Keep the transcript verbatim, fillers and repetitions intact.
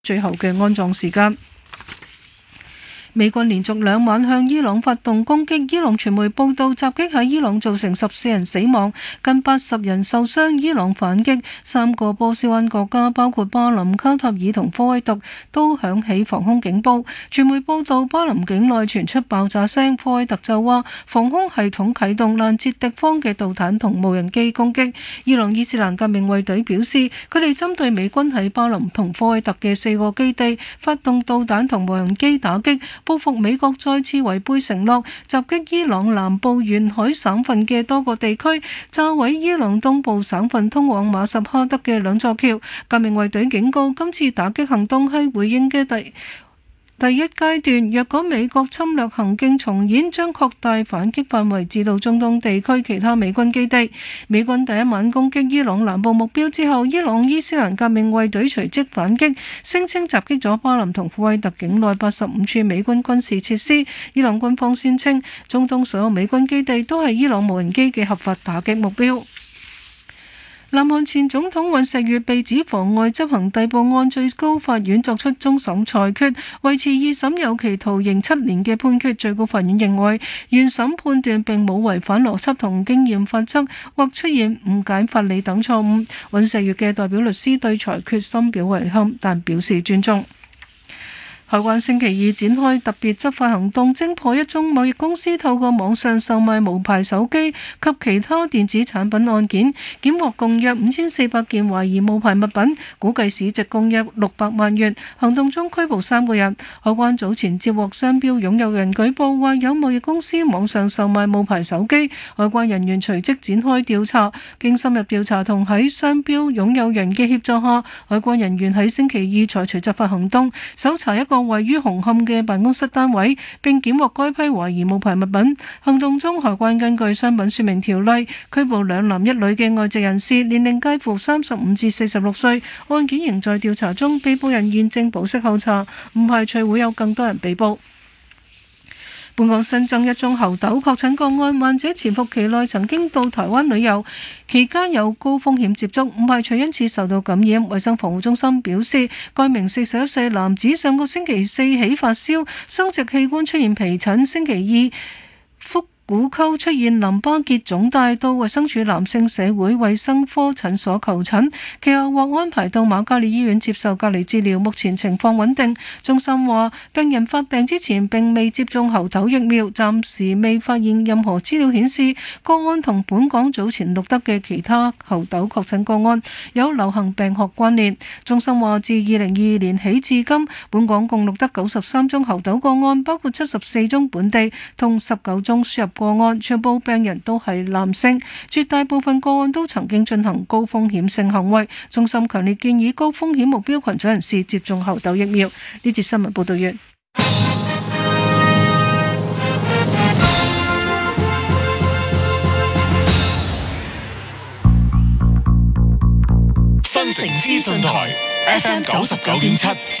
最後嘅安葬時間。美軍連續兩晚向伊朗發動攻擊，伊朗傳媒報道襲擊喺伊朗造成十四人死亡，近八十人受傷。伊朗反擊，三個波斯灣國家包括巴林、卡塔爾同科威特都響起防空警報。傳媒報道巴林境內傳出爆炸聲，科威特就話防空系統啟動攔截敵方嘅導彈同無人機攻擊。伊朗伊斯蘭革命衛隊表示，佢哋針對美軍喺巴林同科威特嘅四個基地發動導彈同無人機打擊，報復美國再次違背承諾，襲擊伊朗南部沿海省份嘅多個地區，炸毀伊朗東部省份通往馬什哈德嘅兩座橋。革命衛隊警告，今次打擊行動係回應嘅第第一階段，若果美國侵略行徑重演，將擴大反擊範圍至到中東地區其他美軍基地。美軍第一晚攻擊伊朗南部目標之後，伊朗伊斯蘭革命衛隊隨即反擊，聲稱襲擊咗巴林同庫威特境內八十五處美軍軍事設施。伊朗軍方宣稱，中東所有美軍基地都係伊朗無人機嘅合法打擊目標。南韓前總統尹錫悅被指妨礙執行逮捕案，最高法院作出終審裁決，維持二審有期徒刑七年嘅判決。最高法院認為原審判斷並冇違反邏輯同經驗法則，或出現誤解法理等錯誤。尹錫悅嘅代表律師對裁決深表遺憾，但表示尊重。海關星期二展開特別執法行動，偵破一宗貿易公司透過網上售賣無牌手機及其他電子產品案件，檢獲共約五千四百件懷疑冒牌物品，估計市值共約六百萬元。行動中拘捕三個人。海關早前接獲商標擁有人舉報，話有貿易公司網上售賣冒牌手機，海關人員隨即展開調查。經深入調查同喺商標擁有人嘅協助下，海關人員喺星期二採取執法行動，搜查一個位於紅磡嘅辦公室單位，並檢獲該批懷疑冒牌物品。行動中，海關根據商品說明條例拘捕兩男一女嘅外籍人士，年齡介乎三十五至四十六歲。案件仍在調查中，被捕人現正保釋候查，唔排除會有更多人被捕。本港新增一宗猴痘確診個案，患者潛伏期內曾經到台灣旅遊，期間有高風險接觸，唔排除因此受到感染。衛生防護中心表示，該名四十一歲男子上個星期四起發燒，生殖器官出現皮疹，星期二腹股溝出現淋巴結腫大，到衛生署男性社會衛生科診所求診，其後獲安排到瑪嘉烈醫院接受隔離治療，目前情況穩定。中心話，病人發病之前並未接種猴痘疫苗，暫時未發現任何資料顯示個案同本港早前錄得嘅其他猴痘確診個案有流行病學關聯。中心話，自二零二二年起至今，本港共錄得九十三宗猴痘個案，包括七十四宗本地同十九宗輸入個案，全部病人都係男性，絕大部分個案都曾經進行高風險性行為。中心強烈建議高風險目標群組人士接種猴痘疫苗。呢節新聞報道完。 新城資訊台 F M 九十九點七，